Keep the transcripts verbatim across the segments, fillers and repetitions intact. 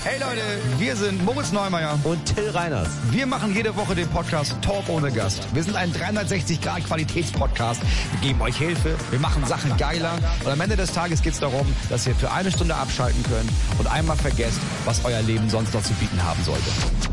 Hey Leute, wir sind Moritz Neumeier und Till Reiners. Wir machen jede Woche den Podcast Talk ohne Gast. Wir sind ein dreihundertsechzig Grad Qualitätspodcast. Wir geben euch Hilfe, wir machen Sachen geiler und am Ende des Tages geht es darum, dass ihr für eine Stunde abschalten könnt und einmal vergesst, was euer Leben sonst noch zu bieten haben sollte.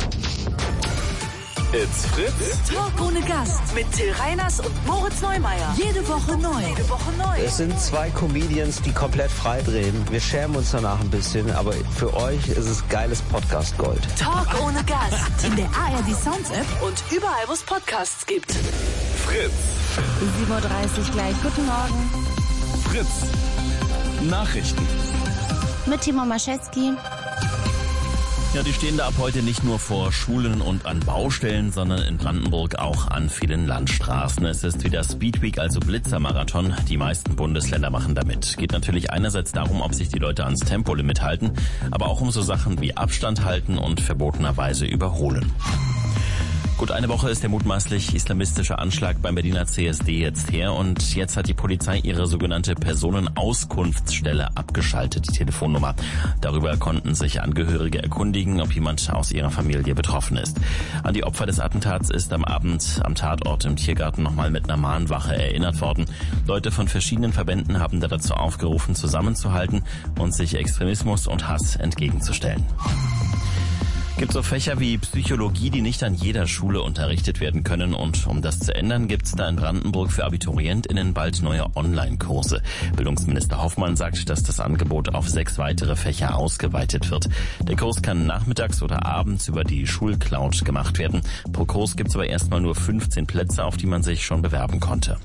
It's Fritz. Talk ohne Gast mit Till Reiners und Moritz Neumeier. Jede Woche neu. Jede Woche neu. Es sind zwei Comedians, die komplett frei drehen. Wir schämen uns danach ein bisschen, aber für euch ist es geiles Podcast-Gold. Talk ohne Gast. In der A R D Sounds App und überall, wo es Podcasts gibt. Fritz. sieben Uhr dreißig gleich. Guten Morgen. Fritz. Nachrichten. Mit Timo Maschewski. Ja, die stehen da ab heute nicht nur vor Schulen und an Baustellen, sondern in Brandenburg auch an vielen Landstraßen. Es ist wieder Speedweek, also Blitzermarathon. Die meisten Bundesländer machen damit. Geht natürlich einerseits darum, ob sich die Leute ans Tempolimit halten, aber auch um so Sachen wie Abstand halten und verbotenerweise überholen. Gut, eine Woche ist der mutmaßlich islamistische Anschlag beim Berliner C S D jetzt her und jetzt hat die Polizei ihre sogenannte Personenauskunftsstelle abgeschaltet, die Telefonnummer. Darüber konnten sich Angehörige erkundigen, ob jemand aus ihrer Familie betroffen ist. An die Opfer des Attentats ist am Abend am Tatort im Tiergarten nochmal mit einer Mahnwache erinnert worden. Leute von verschiedenen Verbänden haben da dazu aufgerufen, zusammenzuhalten und sich Extremismus und Hass entgegenzustellen. Gibt so Fächer wie Psychologie, die nicht an jeder Schule unterrichtet werden können und um das zu ändern, gibt's da in Brandenburg für AbiturientInnen bald neue Online-Kurse. Bildungsminister Hoffmann sagt, dass das Angebot auf sechs weitere Fächer ausgeweitet wird. Der Kurs kann nachmittags oder abends über die Schulcloud gemacht werden. Pro Kurs gibt's aber erstmal nur fünfzehn Plätze, auf die man sich schon bewerben konnte.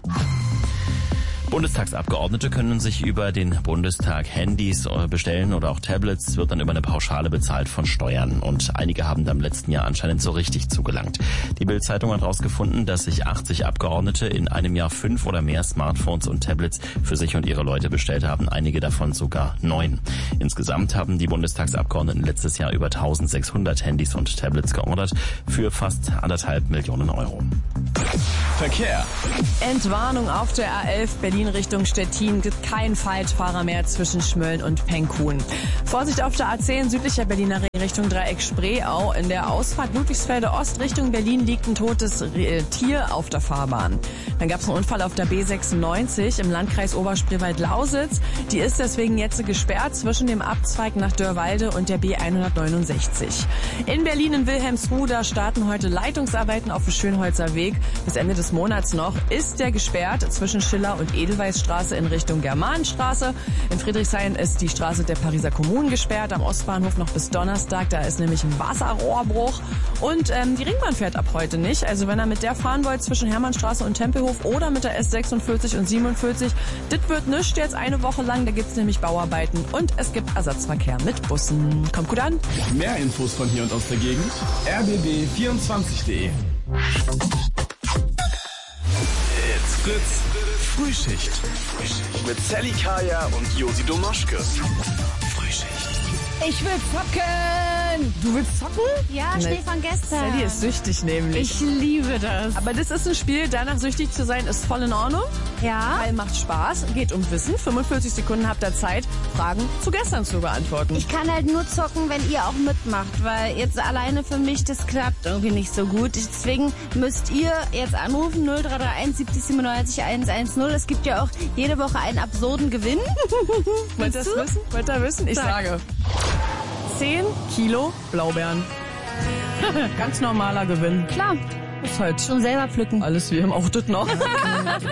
Bundestagsabgeordnete können sich über den Bundestag Handys bestellen oder auch Tablets, wird dann über eine Pauschale bezahlt von Steuern. Und einige haben da im letzten Jahr anscheinend so richtig zugelangt. Die Bild-Zeitung hat herausgefunden, dass sich achtzig Abgeordnete in einem Jahr fünf oder mehr Smartphones und Tablets für sich und ihre Leute bestellt haben, einige davon sogar neun. Insgesamt haben die Bundestagsabgeordneten letztes Jahr über eintausendsechshundert Handys und Tablets geordert für fast anderthalb Millionen Euro. Verkehr. Entwarnung auf der A elf Berlin Richtung Stettin, gibt keinen Falschfahrer mehr zwischen Schmölln und Penkuhn. Vorsicht auf der A zehn südlicher Berliner Ring Richtung Dreieck Spreeau. In der Ausfahrt Ludwigsfelde Ost Richtung Berlin liegt ein totes Tier auf der Fahrbahn. Dann gab es einen Unfall auf der B sechsundneunzig im Landkreis Oberspreewald-Lausitz. Die ist deswegen jetzt gesperrt zwischen dem Abzweig nach Dörrwalde und der B hundertneunundsechzig. In Berlin in Wilhelmsruhe starten heute Leitungsarbeiten auf dem Schönholzer Weg. Bis Ende des Monats noch ist der gesperrt zwischen Schiller und Edelweißstraße in Richtung Germanenstraße. In Friedrichshain ist die Straße der Pariser Kommunen gesperrt, am Ostbahnhof noch bis Donnerstag, da ist nämlich ein Wasserrohrbruch. Und ähm, die Ringbahn fährt ab heute nicht, also wenn ihr mit der fahren wollt zwischen Hermannstraße und Tempelhof oder mit der S sechsundvierzig und siebenundvierzig, das wird nichts jetzt eine Woche lang, da gibt's nämlich Bauarbeiten und es gibt Ersatzverkehr mit Bussen. Kommt gut an. Mehr Infos von hier und aus der Gegend r b b vierundzwanzig punkt de. It's Fritz. Frühschicht. Mit Sally Kaya und Josi Domoschke. Frühschicht. Ich will zocken! Du willst zocken? Ja, Nee. Schnee von gestern. Sally ist süchtig nämlich. Ich liebe das. Aber das ist ein Spiel, danach süchtig zu sein, ist voll in Ordnung. Ja? Weil macht Spaß, geht um Wissen. fünfundvierzig Sekunden habt ihr Zeit, Fragen zu gestern zu beantworten. Ich kann halt nur zocken, wenn ihr auch mitmacht, weil jetzt alleine für mich, das klappt irgendwie nicht so gut. Deswegen müsst ihr jetzt anrufen, null drei drei eins siebzig siebenundneunzig hundertzehn. Es gibt ja auch jede Woche einen absurden Gewinn. Wollt ihr das wissen? Wollt ihr wissen? Ich Sag. sage zehn Kilo Blaubeeren. Ganz normaler Gewinn. Klar, Ist halt schon selber pflücken. alles wie im Auch das noch.